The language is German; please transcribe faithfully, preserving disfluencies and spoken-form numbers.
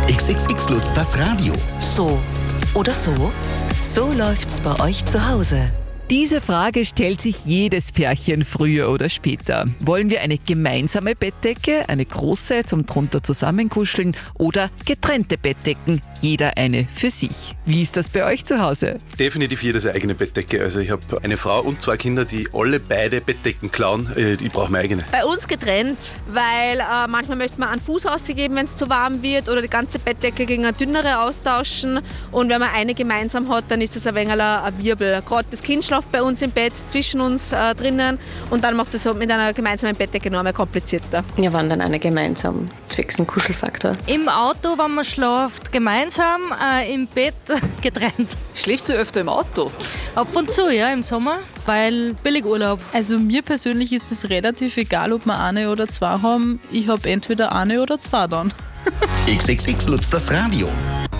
X X X Lutz, das Radio. So oder so? So läuft's bei euch zu Hause. Diese Frage stellt sich jedes Pärchen früher oder später. Wollen wir eine gemeinsame Bettdecke, eine große zum drunter zusammenkuscheln oder getrennte Bettdecken, jeder eine für sich? Wie ist das bei euch zu Hause? Definitiv jeder seine eigene Bettdecke. Also ich habe eine Frau und zwei Kinder, die alle beide Bettdecken klauen. Ich brauche meine eigene. Bei uns getrennt, weil äh, manchmal möchte man einen Fuß ausgeben, wenn es zu warm wird, oder die ganze Bettdecke gegen eine dünnere austauschen. Und wenn man eine gemeinsam hat, dann ist das ein wenig ein Wirbel. Gerade das Kind schläft bei uns im Bett, zwischen uns äh, drinnen, und dann macht es so mit einer gemeinsamen Bettdecke noch einmal komplizierter. Ja, wann dann eine gemeinsam, zwecks dem Kuschelfaktor. Im Auto, wenn man schläft, gemeinsam, äh, im Bett getrennt. Schläfst du öfter im Auto? Ab und zu, ja, im Sommer, weil Billigurlaub. Also mir persönlich ist es relativ egal, ob wir eine oder zwei haben. Ich habe entweder eine oder zwei dann. X X X Lutz, das Radio.